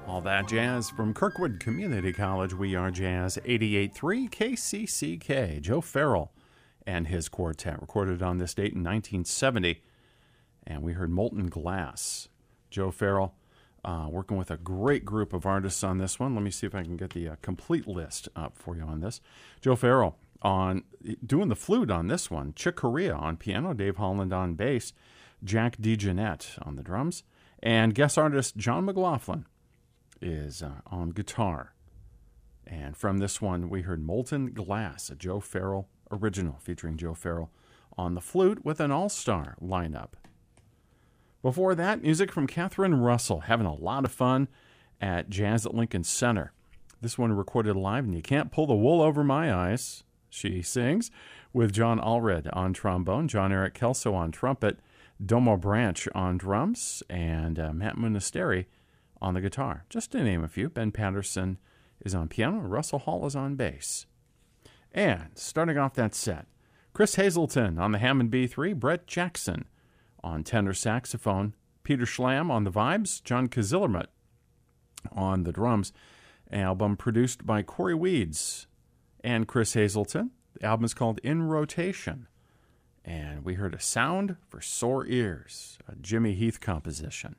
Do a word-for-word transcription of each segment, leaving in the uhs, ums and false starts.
All that jazz from Kirkwood Community College. We are Jazz eighty-eight point three K C C K. Joe Farrell and his quartet recorded on this date in nineteen seventy. And we heard Molten Glass. Joe Farrell uh, working with a great group of artists on this one. Let me see if I can get the uh, complete list up for you on this. Joe Farrell on doing the flute on this one. Chick Corea on piano. Dave Holland on bass. Jack DeJohnette on the drums. And guest artist John McLaughlin is uh, on guitar. And from this one, we heard Molten Glass, a Joe Farrell original featuring Joe Farrell on the flute with an all-star lineup. Before that, music from Catherine Russell, having a lot of fun at Jazz at Lincoln Center. This one recorded live, and you can't pull the wool over my eyes, she sings, with John Allred on trombone, John Eric Kelso on trumpet, Domo Branch on drums, and uh, Matt Munisteri on the guitar. Just to name a few, Ben Patterson is on piano, and Russell Hall is on bass. And starting off that set, Chris Hazelton on the Hammond B three, Brett Jackson on tenor saxophone, Peter Schlam on the vibes, John Kazillermutt on the drums. Album produced by Corey Weeds and Chris Hazelton. The album is called In Rotation. And we heard A Sound for Sore Ears, a Jimmy Heath composition.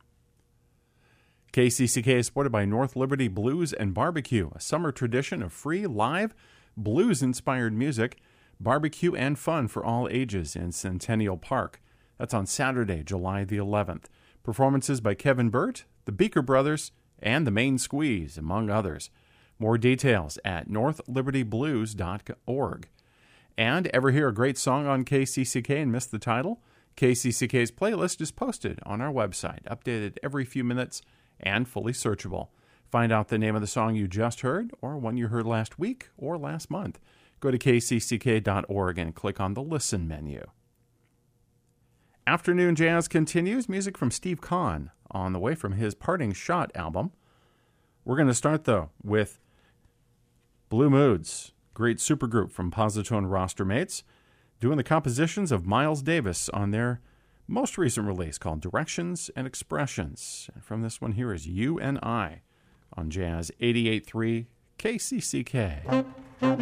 K C C K is supported by North Liberty Blues and Barbecue, a summer tradition of free, live, blues-inspired music, barbecue, and fun for all ages in Centennial Park. That's on Saturday, July the eleventh. Performances by Kevin Burt, the Beaker Brothers, and the Main Squeeze, among others. More details at north liberty blues dot org. And ever hear a great song on K C C K and miss the title? K C C K's playlist is posted on our website, updated every few minutes and fully searchable. Find out the name of the song you just heard, or one you heard last week or last month. Go to K C C K dot org and click on the Listen menu. Afternoon Jazz continues. Music from Steve Kahn on the way from his Parting Shot album. We're going to start, though, with Blue Moods, great supergroup from Positone roster mates, doing the compositions of Miles Davis on their most recent release called Directions and Expressions. And from this one, here is You and I on Jazz eighty-eight point three K C C K.